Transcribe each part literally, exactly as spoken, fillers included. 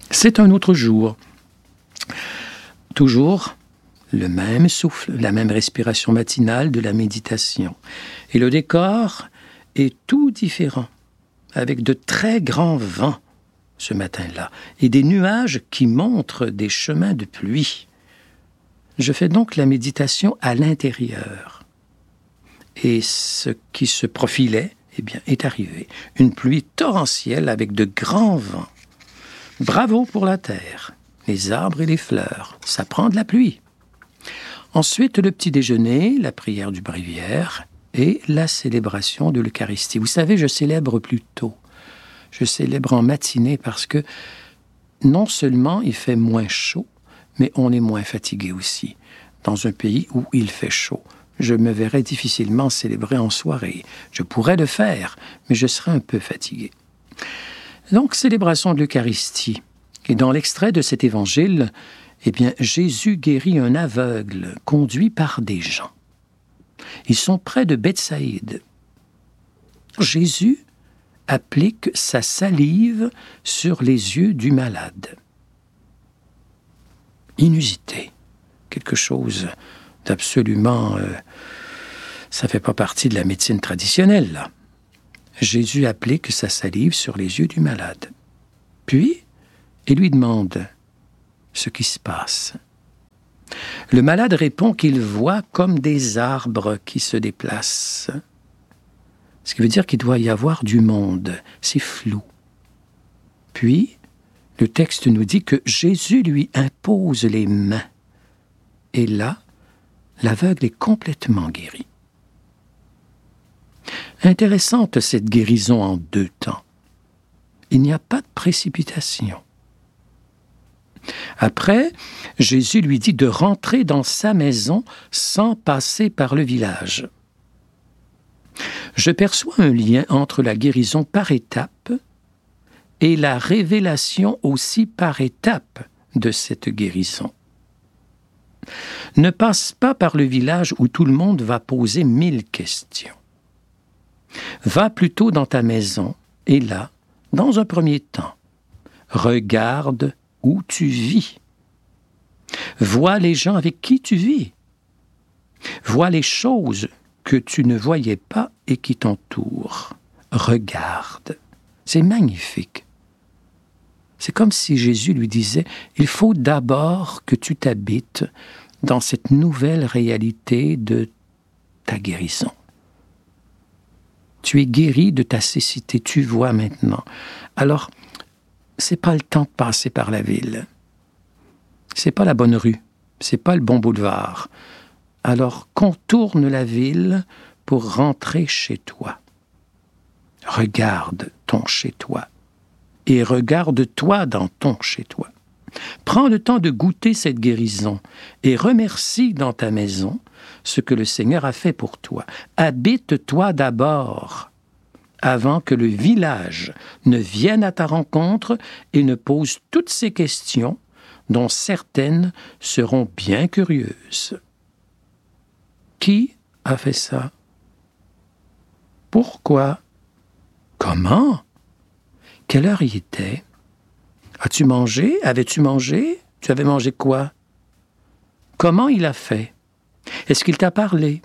C'est un autre jour. Toujours le même souffle, la même respiration matinale de la méditation. Et le décor est tout différent, avec de très grands vents ce matin-là, et des nuages qui montrent des chemins de pluie. Je fais donc la méditation à l'intérieur. Et ce qui se profilait, eh bien, est arrivé. Une pluie torrentielle avec de grands vents. Bravo pour la terre, les arbres et les fleurs, ça prend de la pluie. Ensuite, le petit déjeuner, la prière du bréviaire et la célébration de l'Eucharistie. Vous savez, je célèbre plus tôt. Je célèbre en matinée parce que non seulement il fait moins chaud, mais on est moins fatigué aussi. Dans un pays où il fait chaud, je me verrais difficilement célébrer en soirée. Je pourrais le faire, mais je serais un peu fatigué. Donc, célébration de l'Eucharistie. Et dans l'extrait de cet évangile, eh bien, Jésus guérit un aveugle conduit par des gens. Ils sont près de Bethsaïde. Jésus applique sa salive sur les yeux du malade. Inusité. Quelque chose d'absolument... Euh, ça ne fait pas partie de la médecine traditionnelle, là. Jésus applique sa salive sur les yeux du malade. Puis, il lui demande ce qui se passe. Le malade répond qu'il voit comme des arbres qui se déplacent. Ce qui veut dire qu'il doit y avoir du monde. C'est flou. Puis, le texte nous dit que Jésus lui impose les mains. Et là, l'aveugle est complètement guéri. Intéressante cette guérison en deux temps. Il n'y a pas de précipitation. Après, Jésus lui dit de rentrer dans sa maison sans passer par le village. Je perçois un lien entre la guérison par étapes et la révélation aussi par étapes de cette guérison. Ne passe pas par le village où tout le monde va poser mille questions. Va plutôt dans ta maison et là, dans un premier temps, regarde où tu vis. Vois les gens avec qui tu vis. Vois les choses que tu ne voyais pas et qui t'entourent. Regarde. C'est magnifique. C'est comme si Jésus lui disait, il faut d'abord que tu t'habites dans cette nouvelle réalité de ta guérison. Tu es guéri de ta cécité, tu vois maintenant. Alors, c'est pas le temps de passer par la ville. C'est pas la bonne rue. C'est pas le bon boulevard. Alors, contourne la ville pour rentrer chez toi. Regarde ton chez-toi. Et regarde-toi dans ton chez-toi. Prends le temps de goûter cette guérison et remercie dans ta maison ce que le Seigneur a fait pour toi. Habite-toi d'abord avant que le village ne vienne à ta rencontre et ne pose toutes ces questions dont certaines seront bien curieuses. Qui a fait ça? Pourquoi? Comment? Quelle heure il était? As-tu mangé? Avais-tu mangé? Tu avais mangé quoi? Comment il a fait? Est-ce qu'il t'a parlé?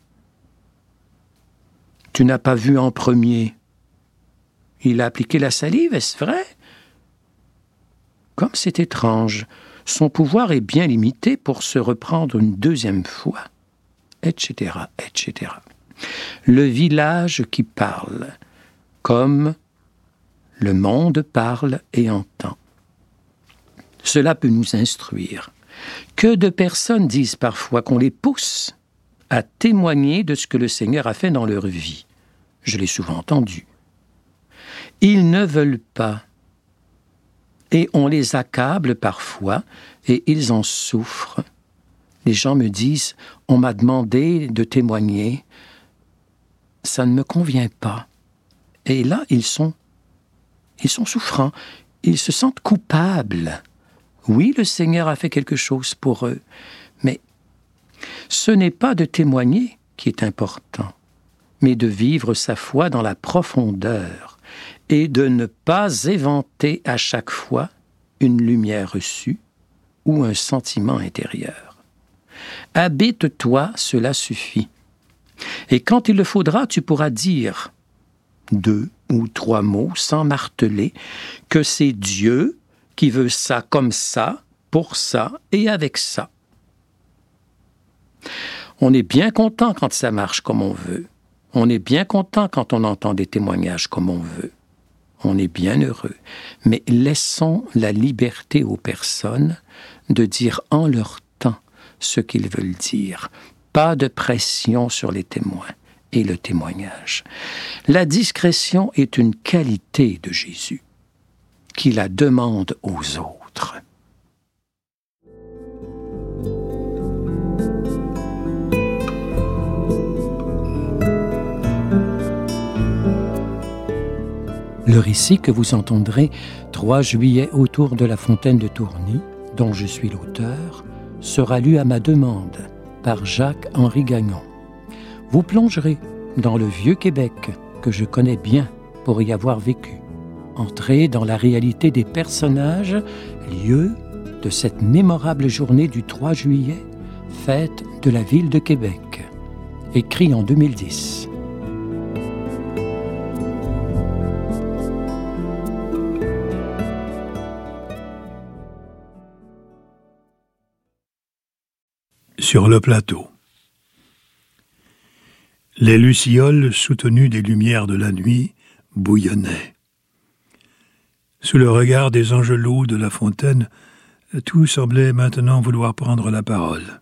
Tu n'as pas vu en premier. Il a appliqué la salive, est-ce vrai? Comme c'est étrange, son pouvoir est bien limité pour se reprendre une deuxième fois, et cetera, et cetera. Le village qui parle, comme le monde parle et entend. Cela peut nous instruire. Que de personnes disent parfois qu'on les pousse à témoigner de ce que le Seigneur a fait dans leur vie. Je l'ai souvent entendu. Ils ne veulent pas. Et on les accable parfois et ils en souffrent. Les gens me disent, on m'a demandé de témoigner. Ça ne me convient pas. Et là, ils sont, ils sont souffrants. Ils se sentent coupables. Oui, le Seigneur a fait quelque chose pour eux, mais ce n'est pas de témoigner qui est important, mais de vivre sa foi dans la profondeur et de ne pas éventer à chaque fois une lumière reçue ou un sentiment intérieur. Habite-toi, cela suffit. Et quand il le faudra, tu pourras dire deux ou trois mots sans marteler que c'est Dieu qui veut ça comme ça, pour ça et avec ça. On est bien content quand ça marche comme on veut. On est bien content quand on entend des témoignages comme on veut. On est bien heureux. Mais laissons la liberté aux personnes de dire en leur temps ce qu'ils veulent dire. Pas de pression sur les témoins et le témoignage. La discrétion est une qualité de Jésus qui la demande aux autres. Le récit que vous entendrez trois juillet autour de la fontaine de Tourny, dont je suis l'auteur, sera lu à ma demande par Jacques-Henri Gagnon. Vous plongerez dans le vieux Québec que je connais bien pour y avoir vécu. Entrez dans la réalité des personnages, lieu de cette mémorable journée du trois juillet, fête de la ville de Québec, écrit en deux mille dix. Sur le plateau. Les lucioles, soutenues des lumières de la nuit, bouillonnaient. Sous le regard des angelots de la fontaine, tout semblait maintenant vouloir prendre la parole.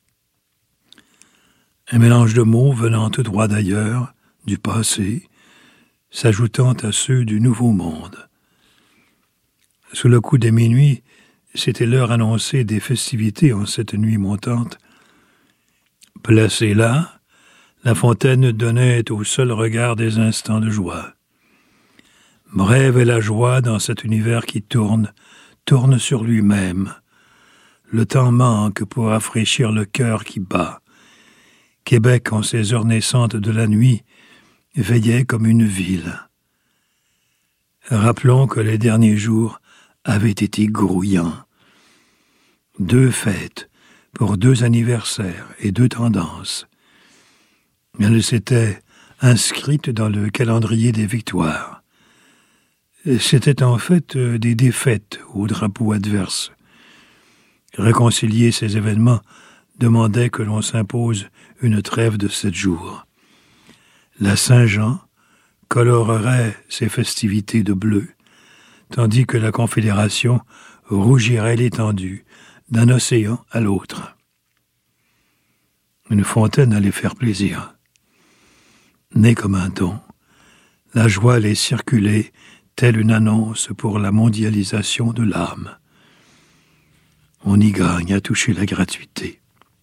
Un mélange de mots venant tout droit d'ailleurs, du passé, s'ajoutant à ceux du nouveau monde. Sous le coup des minuit, c'était l'heure annoncée des festivités en cette nuit montante. Placée là, la fontaine donnait au seul regard des instants de joie. Brève est la joie dans cet univers qui tourne, tourne sur lui-même. Le temps manque pour rafraîchir le cœur qui bat. Québec, en ces heures naissantes de la nuit, veillait comme une ville. Rappelons que les derniers jours avaient été grouillants. Deux fêtes pour deux anniversaires et deux tendances. Elles s'étaient inscrites dans le calendrier des victoires. C'étaient en fait des défaites au drapeau adverse. Réconcilier ces événements demandait que l'on s'impose une trêve de sept jours. La Saint-Jean colorerait ces festivités de bleu, tandis que la Confédération rougirait l'étendue d'un océan à l'autre. Une fontaine allait faire plaisir. Née comme un don, la joie allait circuler telle une annonce pour la mondialisation de l'âme. On y gagne à toucher la gratuité.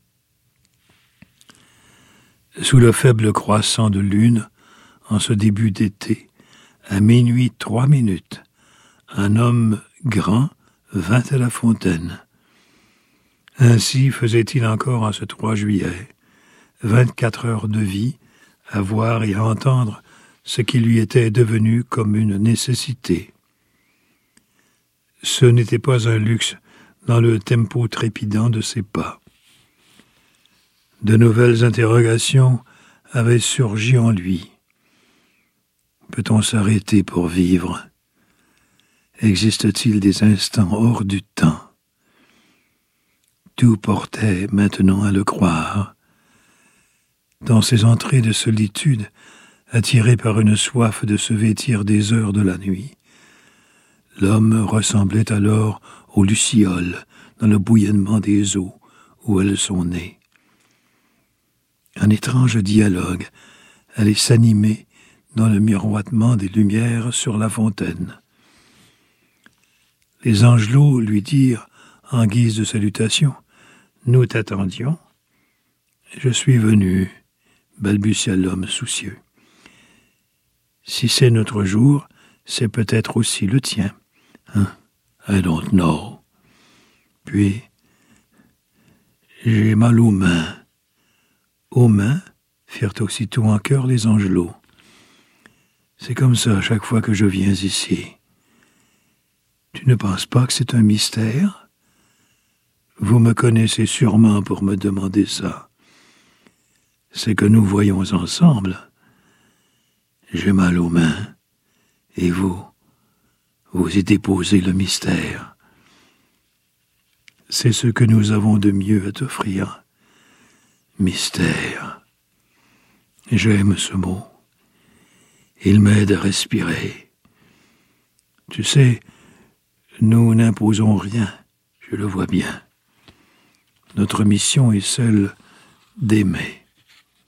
Sous le faible croissant de lune, en ce début d'été, à minuit trois minutes, un homme grand vint à la fontaine. Ainsi faisait-il encore en ce trois juillet, vingt-quatre heures de vie, à voir et à entendre ce qui lui était devenu comme une nécessité. Ce n'était pas un luxe dans le tempo trépidant de ses pas. De nouvelles interrogations avaient surgi en lui. Peut-on s'arrêter pour vivre? Existe-t-il des instants hors du temps? Tout portait maintenant à le croire. Dans ces entrées de solitude, attiré par une soif de se vêtir des heures de la nuit, l'homme ressemblait alors aux lucioles dans le bouillonnement des eaux où elles sont nées. Un étrange dialogue allait s'animer dans le miroitement des lumières sur la fontaine. Les angelots lui dirent, en guise de salutation, « Nous t'attendions. »« Je suis venu, » balbutia l'homme soucieux. « Si c'est notre jour, c'est peut-être aussi le tien. Hein? I don't know. » Puis, « J'ai mal aux mains. » « Aux mains ?» firent aussitôt en chœur les angelots. « C'est comme ça chaque fois que je viens ici. »« Tu Tu ne penses pas que c'est un mystère? Vous me connaissez sûrement pour me demander ça. C'est que nous voyons ensemble. J'ai mal aux mains, et vous, vous y déposez le mystère. C'est ce que nous avons de mieux à t'offrir. Mystère. J'aime ce mot. Il m'aide à respirer. Tu sais, nous n'imposons rien, je le vois bien. Notre mission est celle d'aimer.